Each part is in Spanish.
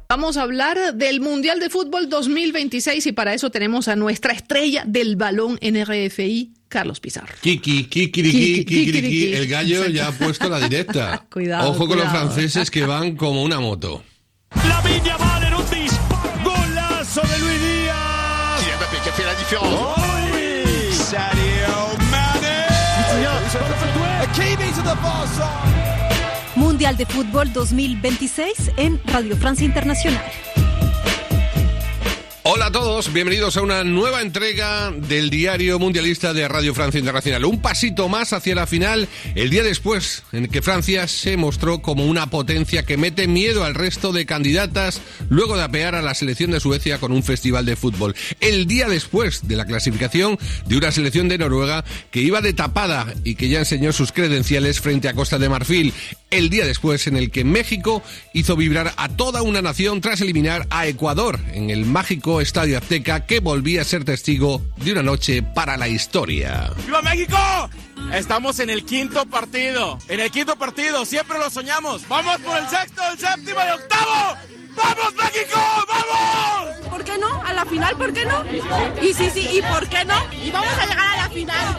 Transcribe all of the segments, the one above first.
Vamos a hablar del Mundial de Fútbol 2026 y para eso tenemos a nuestra estrella del balón en RFI, Carlos Pizarro. Kikiriki. El gallo ya ha puesto la directa. Cuidado. Ojo con los franceses que van como una moto. Lamine Yamal en un disparo. Golazo de Luis Díaz. C'est Mbappé qui a fait la différence. Oh, oui. Sadio Mané. Hakimi to the far side. Mundial de Fútbol 2026 en Radio Francia Internacional. Hola a todos, bienvenidos a una nueva entrega del Diario Mundialista de Radio Francia Internacional. Un pasito más hacia la final, el día después en que Francia se mostró como una potencia que mete miedo al resto de candidatas luego de apear a la selección de Suecia con un festival de fútbol. El día después de la clasificación de una selección de Noruega que iba de tapada y que ya enseñó sus credenciales frente a Costa de Marfil. El día después en el que México hizo vibrar a toda una nación tras eliminar a Ecuador en el mágico Estadio Azteca, que volvía a ser testigo de una noche para la historia. ¡Viva México! Estamos en el quinto partido. Siempre lo soñamos. Vamos por el sexto, el séptimo y el octavo. ¡Vamos, México! ¡Vamos! ¿Por qué no? A la final, ¿por qué no? Y sí, ¿y por qué no? Y vamos a llegar a la final.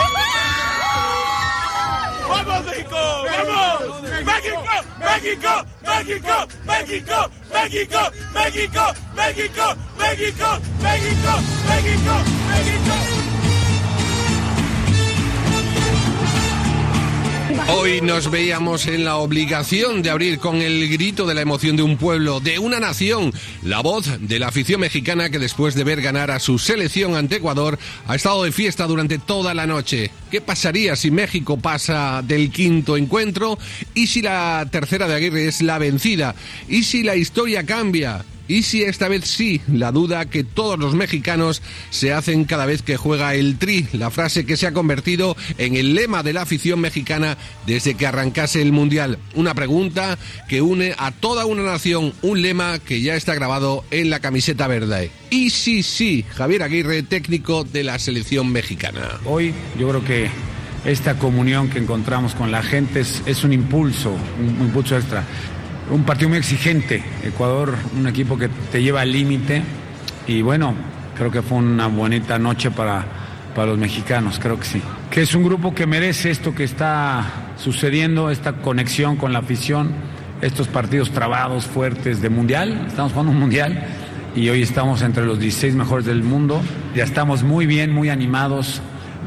¡Vamos, México! ¡Vamos! ¡México! ¡México! ¡México! ¡México! ¡México! ¡México! ¡México! ¡México! ¡México! ¡México! ¡México! Hoy nos veíamos en la obligación de abrir con el grito de la emoción de un pueblo, de una nación, la voz de la afición mexicana que después de ver ganar a su selección ante Ecuador ha estado de fiesta durante toda la noche. ¿Qué pasaría si México pasa del quinto encuentro? ¿Y si la tercera de Aguirre es la vencida? ¿Y si la historia cambia? ¿Y si esta vez sí? La duda que todos los mexicanos se hacen cada vez que juega el Tri, la frase que se ha convertido en el lema de la afición mexicana desde que arrancase el Mundial. Una pregunta que une a toda una nación, un lema que ya está grabado en la camiseta verde. ¿Y si sí? Javier Aguirre, técnico de la selección mexicana. Hoy yo creo que esta comunión que encontramos con la gente es un impulso extra. Un partido muy exigente, Ecuador, un equipo que te lleva al límite y bueno, creo que fue una bonita noche para los mexicanos, creo que sí. Que es un grupo que merece esto que está sucediendo, esta conexión con la afición, estos partidos trabados, fuertes de mundial, estamos jugando un mundial y hoy estamos entre los 16 mejores del mundo, ya estamos muy bien, muy animados,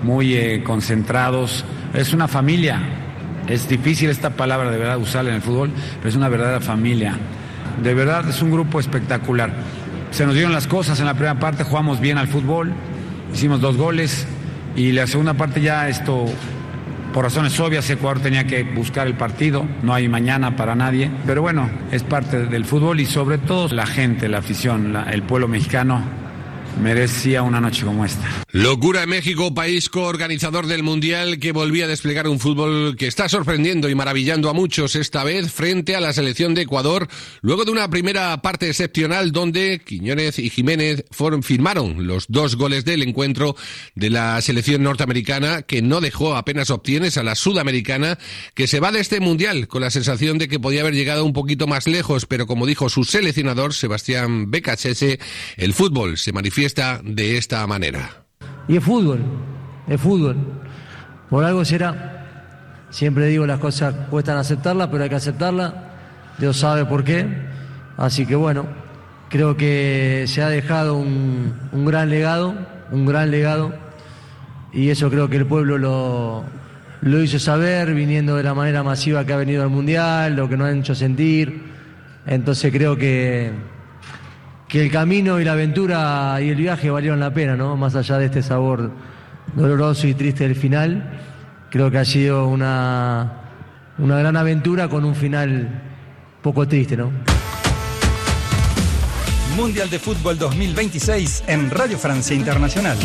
muy concentrados, es una familia. Es difícil esta palabra de verdad usarla en el fútbol, pero es una verdadera familia. De verdad es un grupo espectacular. Se nos dieron las cosas en la primera parte, jugamos bien al fútbol, hicimos 2 goles y la segunda parte ya esto, por razones obvias, Ecuador tenía que buscar el partido, no hay mañana para nadie, pero bueno, es parte del fútbol y sobre todo la gente, la afición, el pueblo mexicano merecía una noche como esta. Locura en México, país coorganizador del Mundial que volvía a desplegar un fútbol que está sorprendiendo y maravillando a muchos esta vez frente a la selección de Ecuador, luego de una primera parte excepcional donde Quiñónez y Jiménez firmaron los 2 goles del encuentro de la selección norteamericana, que no dejó apenas opciones a la sudamericana, que se va de este Mundial con la sensación de que podía haber llegado un poquito más lejos, pero como dijo su seleccionador Sebastián Becachese, el fútbol se manifiesta de esta manera. Y es fútbol. Por algo será. Siempre digo, las cosas cuestan aceptarlas, pero hay que aceptarlas. Dios sabe por qué. Así que bueno, creo que se ha dejado un gran legado, y eso creo que el pueblo lo hizo saber, viniendo de la manera masiva que ha venido al Mundial, lo que nos han hecho sentir. Entonces creo que el camino y la aventura y el viaje valieron la pena, ¿no? Más allá de este sabor doloroso y triste del final, creo que ha sido una gran aventura con un final poco triste, ¿no? Mundial de Fútbol 2026 en Radio Francia Internacional.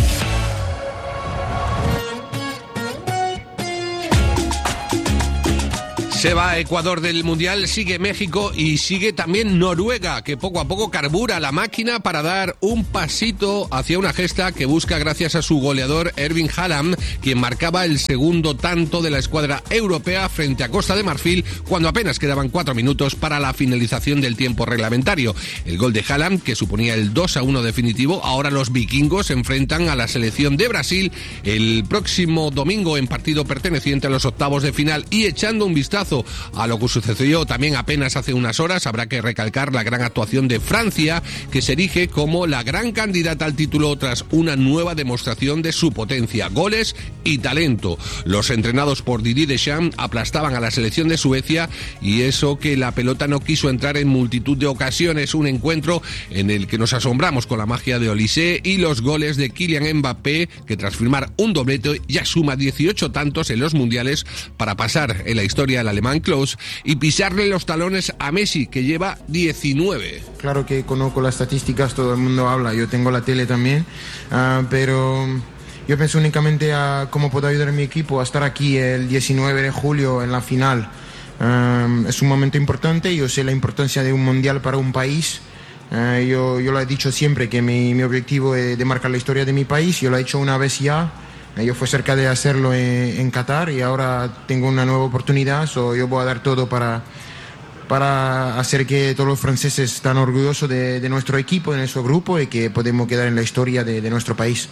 Se va Ecuador del Mundial, sigue México y sigue también Noruega, que poco a poco carbura la máquina para dar un pasito hacia una gesta que busca gracias a su goleador Erling Haaland, quien marcaba el segundo tanto de la escuadra europea frente a Costa de Marfil cuando apenas quedaban 4 minutos para la finalización del tiempo reglamentario. El gol de Haaland, que suponía el 2-1 definitivo. Ahora los vikingos se enfrentan a la selección de Brasil el próximo domingo en partido perteneciente a los octavos de final. Y echando un vistazo a lo que sucedió también apenas hace unas horas, habrá que recalcar la gran actuación de Francia, que se erige como la gran candidata al título tras una nueva demostración de su potencia, goles y talento. Los entrenados por Didier Deschamps aplastaban a la selección de Suecia, y eso que la pelota no quiso entrar en multitud de ocasiones. Un encuentro en el que nos asombramos con la magia de Olise y los goles de Kylian Mbappé, que tras firmar un doblete ya suma 18 tantos en los mundiales para pasar en la historia del alemán Klose y pisarle los talones a Messi, que lleva 19. Claro que conozco las estadísticas, todo el mundo habla, yo tengo la tele también, pero yo pienso únicamente a cómo puedo ayudar a mi equipo a estar aquí el 19 de julio en la final. Es un momento importante, yo sé la importancia de un mundial para un país. Yo lo he dicho siempre que mi objetivo es de marcar la historia de mi país. Yo lo he hecho una vez ya. Yo fui cerca de hacerlo en Qatar y ahora tengo una nueva oportunidad. Yo voy a dar todo para hacer que todos los franceses estén orgullosos de nuestro equipo, de nuestro grupo, y que podemos quedar en la historia de nuestro país.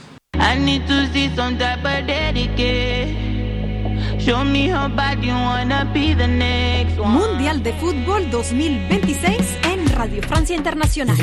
Mundial de Fútbol 2026 en Radio Francia Internacional.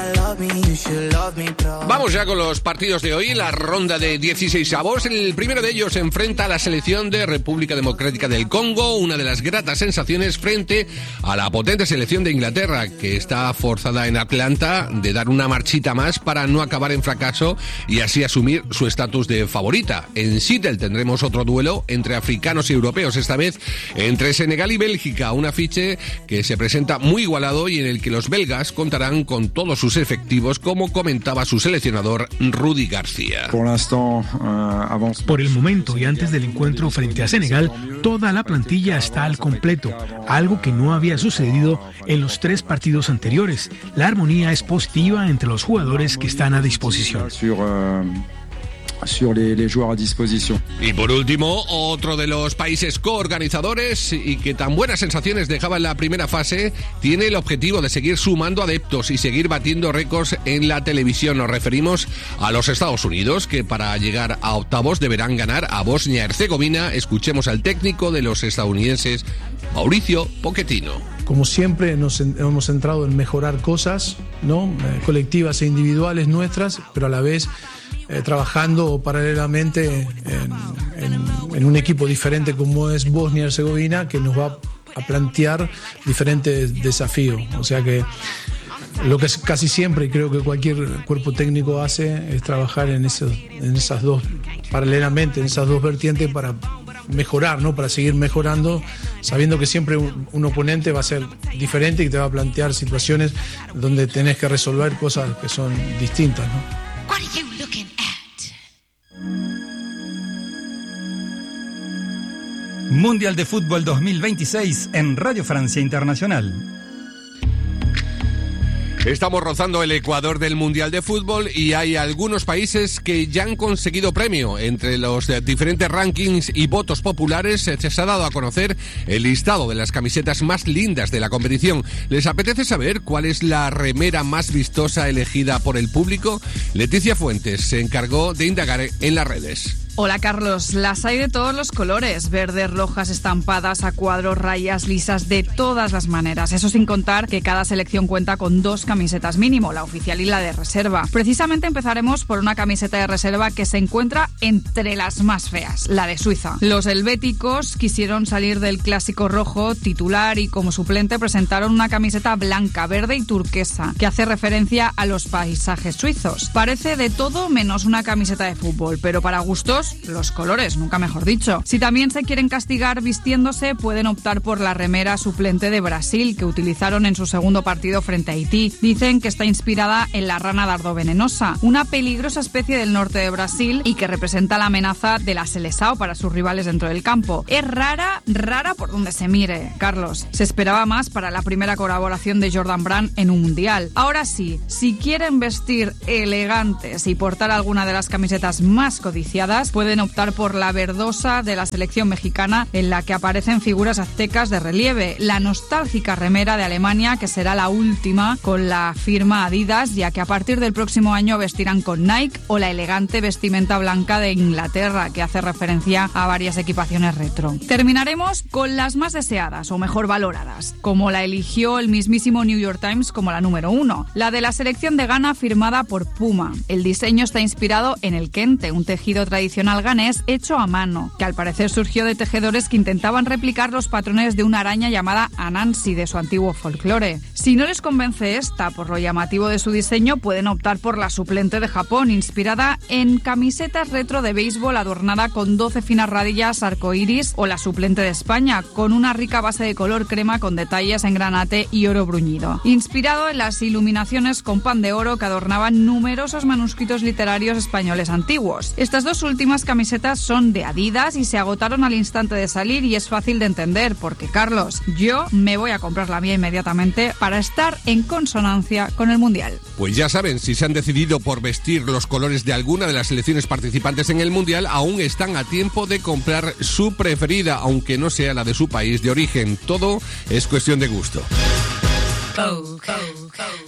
Vamos ya con los partidos de hoy, la ronda de 16avos. El primero de ellos se enfrenta a la selección de República Democrática del Congo, una de las gratas sensaciones frente a la potente selección de Inglaterra, que está forzada en Atlanta de dar una marchita más para no acabar en fracaso y así asumir su estatus de favorita. En Seattle tendremos otro duelo entre africanos y europeos, esta vez entre Senegal y Bélgica, un afiche que se presenta muy igualado y en el que los belgas contarán con todos sus efectivos, como comentaba su seleccionador Rudy García. Por el momento y antes del encuentro frente a Senegal, toda la plantilla está al completo, algo que no había sucedido en los 3 partidos anteriores. La armonía es positiva entre los jugadores que están a disposición. Y por último, otro de los países coorganizadores y que tan buenas sensaciones dejaba en la primera fase, tiene el objetivo de seguir sumando adeptos y seguir batiendo récords en la televisión. Nos referimos a los Estados Unidos, que para llegar a octavos deberán ganar a Bosnia-Herzegovina. Escuchemos al técnico de los estadounidenses, Mauricio Pochettino. Como siempre nos hemos centrado en mejorar cosas, ¿no? Colectivas e individuales nuestras, pero a la vez trabajando paralelamente en un equipo diferente como es Bosnia-Herzegovina, que nos va a plantear diferentes desafíos. O sea que lo que casi siempre, y creo que cualquier cuerpo técnico hace, es trabajar en esas dos, paralelamente, en esas dos vertientes para mejorar, ¿no? Para seguir mejorando, sabiendo que siempre un oponente va a ser diferente y te va a plantear situaciones donde tenés que resolver cosas que son distintas, ¿no? Mundial de Fútbol 2026 en Radio Francia Internacional. Estamos rozando el Ecuador del Mundial de Fútbol y hay algunos países que ya han conseguido premio. Entre los diferentes rankings y votos populares se ha dado a conocer el listado de las camisetas más lindas de la competición. ¿Les apetece saber cuál es la remera más vistosa elegida por el público? Leticia Fuentes se encargó de indagar en las redes. Hola Carlos, las hay de todos los colores, verdes, rojas, estampadas, a cuadros, rayas, lisas, de todas las maneras. Eso sin contar que cada selección cuenta con 2 camisetas mínimo, la oficial y la de reserva. Precisamente empezaremos por una camiseta de reserva que se encuentra entre las más feas, la de Suiza. Los helvéticos quisieron salir del clásico rojo titular y como suplente presentaron una camiseta blanca, verde y turquesa, que hace referencia a los paisajes suizos. Parece de todo menos una camiseta de fútbol, pero para gustos los colores, nunca mejor dicho. Si también se quieren castigar vistiéndose, pueden optar por la remera suplente de Brasil, que utilizaron en su segundo partido frente a Haití. Dicen que está inspirada en la rana dardovenenosa, una peligrosa especie del norte de Brasil y que representa la amenaza de la Seleção para sus rivales dentro del campo. Es rara por donde se mire, Carlos. Se esperaba más para la primera colaboración de Jordan Brand en un mundial. Ahora sí, si quieren vestir elegantes y portar alguna de las camisetas más codiciadas, pueden optar por la verdosa de la selección mexicana, en la que aparecen figuras aztecas de relieve, la nostálgica remera de Alemania, que será la última con la firma Adidas, ya que a partir del próximo año vestirán con Nike, o la elegante vestimenta blanca de Inglaterra, que hace referencia a varias equipaciones retro. Terminaremos con las más deseadas o mejor valoradas, como la eligió el mismísimo New York Times como la número 1, la de la selección de Ghana firmada por Puma. El diseño está inspirado en el kente, un tejido tradicional ganés hecho a mano, que al parecer surgió de tejedores que intentaban replicar los patrones de una araña llamada Anansi de su antiguo folclore. Si no les convence esta por lo llamativo de su diseño, pueden optar por la suplente de Japón, inspirada en camisetas retro de béisbol adornada con 12 finas radillas arcoíris, o la suplente de España, con una rica base de color crema con detalles en granate y oro bruñido, inspirado en las iluminaciones con pan de oro que adornaban numerosos manuscritos literarios españoles antiguos. Estas dos últimas camisetas son de Adidas y se agotaron al instante de salir, y es fácil de entender porque, Carlos, yo me voy a comprar la mía inmediatamente para estar en consonancia con el Mundial. Pues ya saben, si se han decidido por vestir los colores de alguna de las selecciones participantes en el Mundial, aún están a tiempo de comprar su preferida, aunque no sea la de su país de origen. Todo es cuestión de gusto.